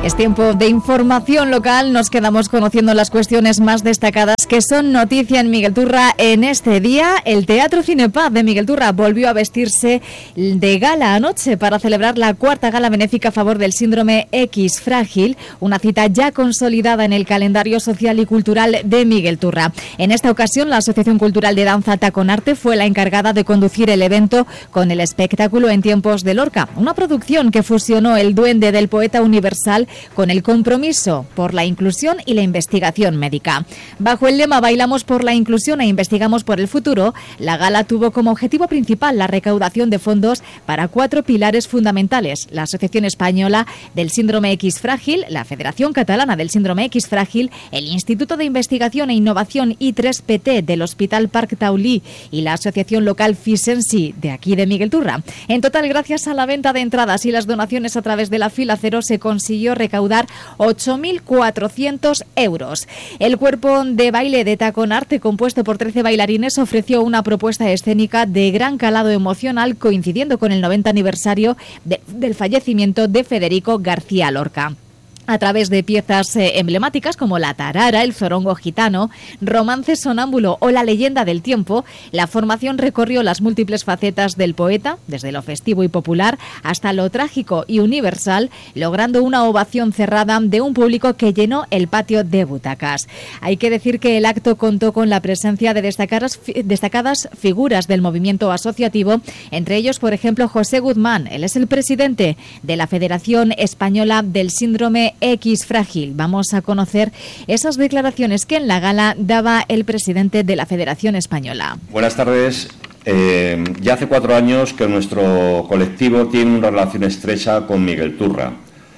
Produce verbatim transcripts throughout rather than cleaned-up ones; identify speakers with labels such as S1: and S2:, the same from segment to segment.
S1: Es tiempo de información local. Nos quedamos conociendo las cuestiones más destacadas que son noticia en Miguelturra en este día. El Teatro Cinepaz de Miguelturra volvió a vestirse de gala anoche para celebrar la cuarta gala benéfica a favor del síndrome X frágil, una cita ya consolidada en el calendario social y cultural de Miguelturra. En esta ocasión, la Asociación Cultural de Danza Taconarte fue la encargada de conducir el evento con el espectáculo En tiempos de Lorca, una producción que fusionó el duende del poeta universal con el compromiso por la inclusión y la investigación médica. Bajo el lema Bailamos por la inclusión e investigamos por el futuro, la gala tuvo como objetivo principal la recaudación de fondos para cuatro pilares fundamentales: la Asociación Española del Síndrome X Frágil, la Federación Catalana del Síndrome X Frágil, el Instituto de Investigación e Innovación I tres P T del Hospital Parc Taulí y la Asociación Local Fisensi de aquí de Miguelturra. En total, gracias a la venta de entradas y las donaciones a través de la Fila Cero, se consiguió recaudar ocho mil cuatrocientos euros. El cuerpo de baile de Taconarte, compuesto por trece bailarines, ofreció una propuesta escénica de gran calado emocional, coincidiendo con el noventa aniversario de, del fallecimiento de Federico García Lorca. A través de piezas eh, emblemáticas como la tarara, el zorongo gitano, romance sonámbulo o la leyenda del tiempo, la formación recorrió las múltiples facetas del poeta, desde lo festivo y popular hasta lo trágico y universal, logrando una ovación cerrada de un público que llenó el patio de butacas. Hay que decir que el acto contó con la presencia de destacadas, destacadas figuras del movimiento asociativo, entre ellos, por ejemplo, José Guzmán. Él es el presidente de la Federación Española del Síndrome X Frágil. Vamos a conocer esas declaraciones que en la gala daba el presidente de la Federación Española.
S2: Buenas tardes. Eh, ya hace cuatro años que nuestro colectivo tiene una relación estrecha con Miguelturra.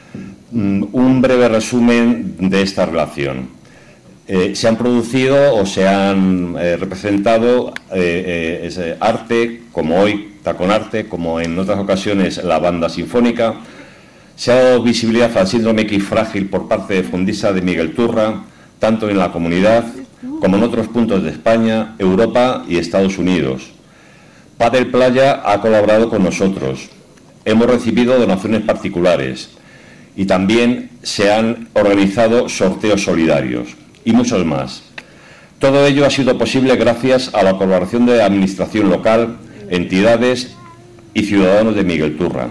S2: Mm, un breve resumen de esta relación. Eh, se han producido o se han eh, representado eh, eh, ese arte, como hoy Taconarte, como en otras ocasiones la banda sinfónica. Se ha dado visibilidad al síndrome X frágil por parte de Fundisa de Miguelturra, tanto en la comunidad como en otros puntos de España, Europa y Estados Unidos. Padel Playa ha colaborado con nosotros. Hemos recibido donaciones particulares y también se han organizado sorteos solidarios y muchos más. Todo ello ha sido posible gracias a la colaboración de la administración local, entidades y ciudadanos de Miguelturra.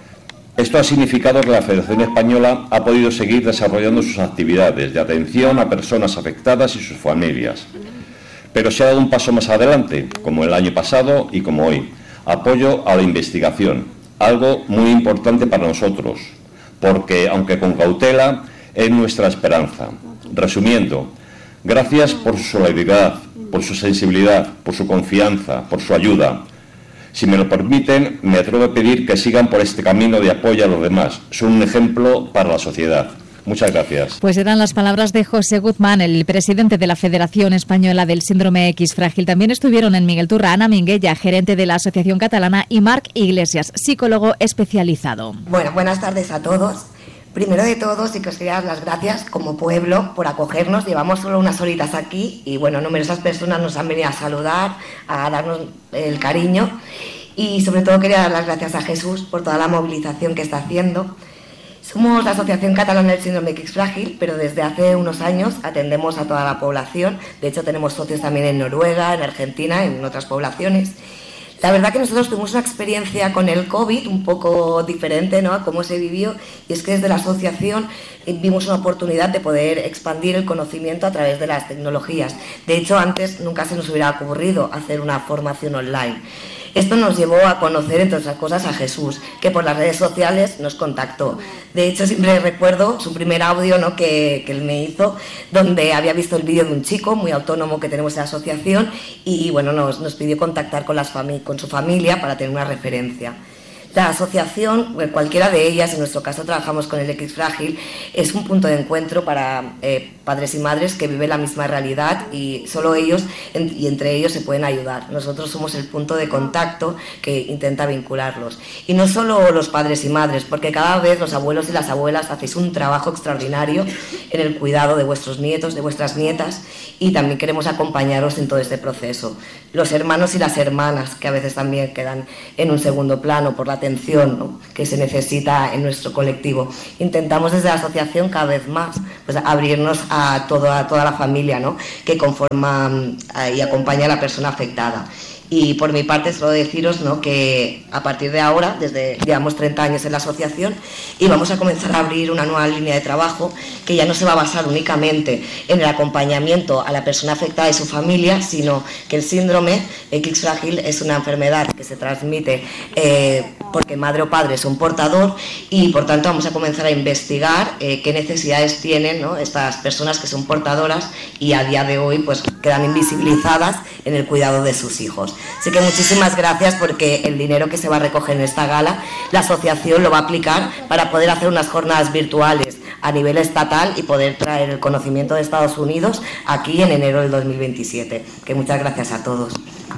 S2: Esto ha significado que la Federación Española ha podido seguir desarrollando sus actividades de atención a personas afectadas y sus familias. Pero se ha dado un paso más adelante, como el año pasado y como hoy: apoyo a la investigación, algo muy importante para nosotros, porque, aunque con cautela, es nuestra esperanza. Resumiendo, gracias por su solidaridad, por su sensibilidad, por su confianza, por su ayuda. Si me lo permiten, me atrevo a pedir que sigan por este camino de apoyo a los demás. Son un ejemplo para la sociedad. Muchas gracias.
S1: Pues eran las palabras de José Guzmán, el presidente de la Federación Española del Síndrome X Frágil. También estuvieron en Miguelturra Ana Minguella, gerente de la Asociación Catalana, y Marc Iglesias, psicólogo especializado.
S3: Bueno, buenas tardes a todos. Primero de todo, sí que os quería dar las gracias como pueblo por acogernos. Llevamos solo unas horitas aquí y, bueno, numerosas personas nos han venido a saludar, a darnos el cariño. Y sobre todo quería dar las gracias a Jesús por toda la movilización que está haciendo. Somos la Asociación Catalana del Síndrome X Frágil, pero desde hace unos años atendemos a toda la población. De hecho, tenemos socios también en Noruega, en Argentina, en otras poblaciones. La verdad que nosotros tuvimos una experiencia con el COVID un poco diferente, ¿no?, a cómo se vivió, y es que desde la asociación vimos una oportunidad de poder expandir el conocimiento a través de las tecnologías. De hecho, antes nunca se nos hubiera ocurrido hacer una formación online. Esto nos llevó a conocer, entre otras cosas, a Jesús, que por las redes sociales nos contactó. De hecho, siempre recuerdo su primer audio, ¿no?, que, que él me hizo, donde había visto el vídeo de un chico muy autónomo que tenemos en la asociación y, bueno, nos, nos pidió contactar con, las fami- con su familia para tener una referencia. La asociación, cualquiera de ellas, en nuestro caso trabajamos con el X Frágil, es un punto de encuentro para eh, padres y madres que viven la misma realidad y solo ellos en, y entre ellos se pueden ayudar. Nosotros somos el punto de contacto que intenta vincularlos. Y no solo los padres y madres, porque cada vez los abuelos y las abuelas hacéis un trabajo extraordinario en el cuidado de vuestros nietos, de vuestras nietas, y también queremos acompañaros en todo este proceso. Los hermanos y las hermanas, que a veces también quedan en un segundo plano por la atención, ¿no?, que se necesita en nuestro colectivo. Intentamos desde la asociación cada vez más pues, abrirnos a, todo, a toda la familia, ¿no?, que conforma y acompaña a la persona afectada. Y por mi parte, solo deciros, ¿no?, que a partir de ahora, desde llevamos treinta años en la asociación, y vamos a comenzar a abrir una nueva línea de trabajo que ya no se va a basar únicamente en el acompañamiento a la persona afectada y su familia, sino que el síndrome X frágil es una enfermedad que se transmite eh, porque madre o padre son portador, y por tanto vamos a comenzar a investigar eh, qué necesidades tienen, ¿no?, estas personas que son portadoras y a día de hoy pues quedan invisibilizadas en el cuidado de sus hijos. Así que muchísimas gracias, porque el dinero que se va a recoger en esta gala, la asociación lo va a aplicar para poder hacer unas jornadas virtuales a nivel estatal y poder traer el conocimiento de Estados Unidos aquí en enero del dos mil veintisiete. Que muchas gracias a todos.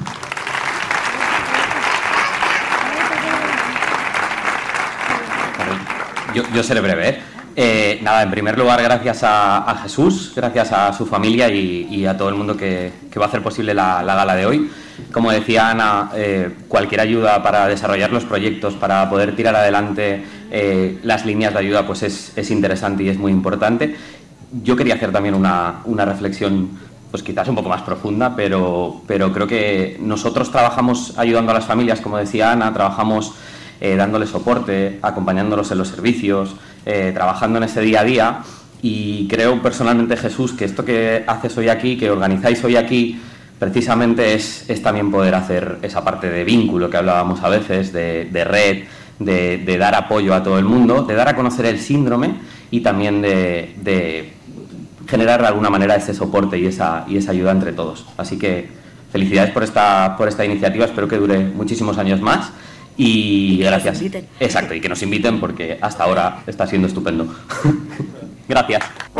S4: Yo, yo seré breve, ¿eh? Eh, nada, en primer lugar, gracias a, a Jesús, gracias a su familia y, y a todo el mundo que, que va a hacer posible la, la gala de hoy. Como decía Ana, eh, cualquier ayuda para desarrollar los proyectos, para poder tirar adelante eh, las líneas de ayuda, pues es, es interesante y es muy importante. Yo quería hacer también una, una reflexión, pues quizás un poco más profunda, pero, pero creo que nosotros trabajamos ayudando a las familias, como decía Ana, trabajamos eh, dándoles soporte, acompañándolos en los servicios, eh, trabajando en ese día a día, y creo personalmente, Jesús, que esto que haces hoy aquí, que organizáis hoy aquí, precisamente es, es también poder hacer esa parte de vínculo que hablábamos a veces, de, de red, de, de dar apoyo a todo el mundo, de dar a conocer el síndrome y también de, de generar de alguna manera ese soporte y esa, y esa ayuda entre todos. Así que felicidades por esta, por esta iniciativa, espero que dure muchísimos años más y, y gracias. Exacto, y que nos inviten, porque hasta ahora está siendo estupendo. Gracias.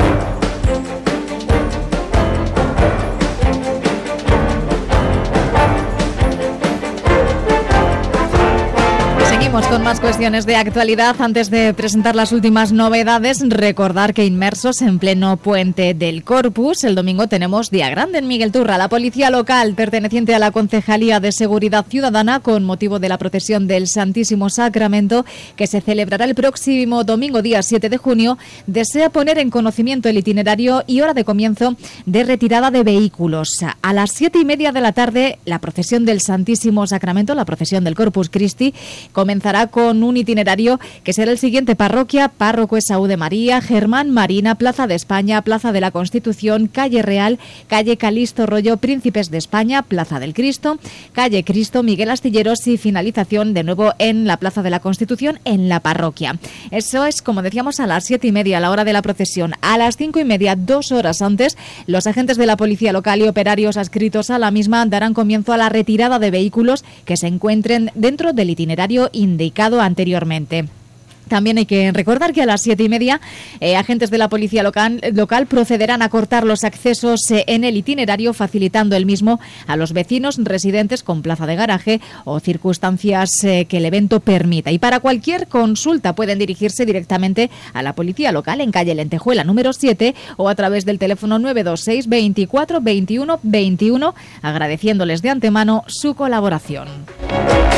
S1: Con más cuestiones de actualidad. Antes de presentar las últimas novedades, recordar que inmersos en pleno puente del Corpus, el domingo tenemos día grande en Miguel Turra. La policía local, perteneciente a la Concejalía de Seguridad Ciudadana, con motivo de la procesión del Santísimo Sacramento, que se celebrará el próximo domingo, día siete de junio, desea poner en conocimiento el itinerario y hora de comienzo de retirada de vehículos. A las siete y media de la tarde, la procesión del Santísimo Sacramento, la procesión del Corpus Christi, comenzará con un itinerario que será el siguiente: parroquia, párroco Esaú de María, Germán Marina, Plaza de España, Plaza de la Constitución, Calle Real, Calle Calisto Rollo, Príncipes de España, Plaza del Cristo, Calle Cristo, Miguel Astilleros, y finalización de nuevo en la Plaza de la Constitución, en la parroquia. Eso es, como decíamos, a las siete y media, la hora de la procesión. A las cinco y media, dos horas antes, los agentes de la policía local y operarios adscritos a la misma darán comienzo a la retirada de vehículos que se encuentren dentro del itinerario indicado anteriormente. También hay que recordar que a las siete y media eh, agentes de la policía local, local procederán a cortar los accesos eh, en el itinerario, facilitando el mismo a los vecinos residentes con plaza de garaje o circunstancias eh, que el evento permita. Y para cualquier consulta pueden dirigirse directamente a la policía local en calle Lentejuela número siete o a través del teléfono nueve dos seis, veinticuatro, veintiuno, veintiuno, agradeciéndoles de antemano su colaboración.